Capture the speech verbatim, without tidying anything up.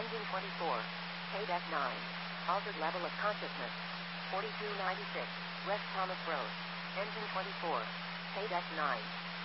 Engine twenty-four. K nine. Altered level of consciousness. forty-two ninety-six. West Thomas Road. Engine twenty-four. K nine.